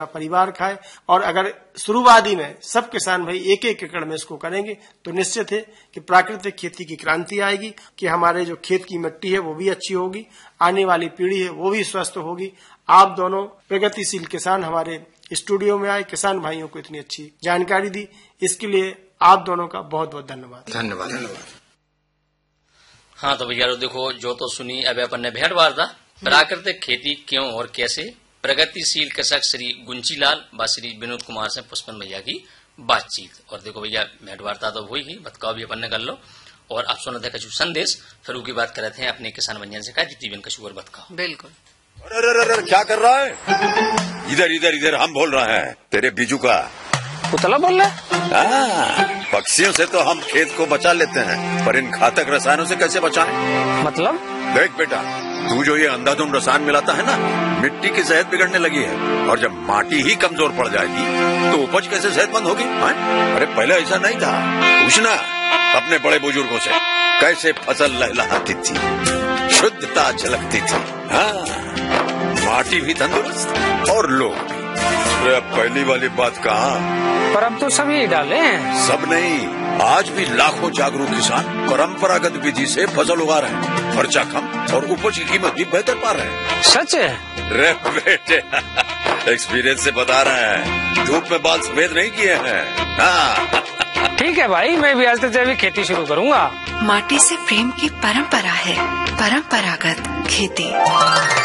परिवार खाए। और अगर शुरुआती में सब किसान भाई एक एक एकड़ में इसको करेंगे तो निश्चित है कि प्राकृतिक खेती की क्रांति आएगी, कि हमारे जो खेत की मिट्टी है वो भी अच्छी होगी, आने वाली पीढ़ी है वो भी स्वस्थ होगी। आप दोनों प्रगतिशील किसान हमारे स्टूडियो में आए, किसान भाइयों को इतनी अच्छी जानकारी दी, इसके लिए आप दोनों का बहुत बहुत धन्यवाद। धन्यवाद। हाँ तो भैया देखो, जो तो सुनी अब अपन ने भेंट वार्ता प्राकृतिक खेती क्यों और कैसे, प्रगतिशील कृषक श्री गुंचीलाल व श्री विनोद कुमार से पुष्पन भैया की बातचीत। और देखो भैया भेंट वार्ता तो हुई ही, बतकाव भी अपन ने कर लो और आप सुनते कछु संदेश, फिर की बात करते हैं अपने किसान बंजन से जीवन कछु और बतकाव। बिल्कुल। अरे क्या कर रहा है? इधर इधर इधर हम बोल रहे हैं तेरे बीजू का पुतला बोल रहे? पक्षियों से तो हम खेत को बचा लेते हैं, पर इन घातक रसायनों से कैसे बचाएं? मतलब? देख बेटा, तू जो ये अंधाधुंध रसायन मिलाता है ना, मिट्टी की सेहत बिगड़ने लगी है, और जब माटी ही कमजोर पड़ जाएगी तो उपज कैसे सेहतमंद होगी? अरे पहले ऐसा नहीं था, पूछना अपने बड़े बुजुर्गों से, कैसे फसल लहलहाती थी, शुद्धता झलकती थी। हाँ, माटी भी तंदुरुस्त और लोग भी। अरे पहली वाली बात कहाँ, पर अब तो सभी डाले हैं। सब नहीं, आज भी लाखों जागरूक किसान परंपरागत विधि से फसल उगा रहे हैं, खर्चा कम और उपज की कीमत भी बेहतर पा रहे हैं। सच है? रे बेटे, एक्सपीरियंस से बता रहे हैं, धूप में बाल सफेद नहीं किए हैं। हाँ। ठीक है भाई, मैं भी आज से जैविक खेती शुरू करूंगा। माटी से प्रेम की परंपरा है, परंपरागत खेती।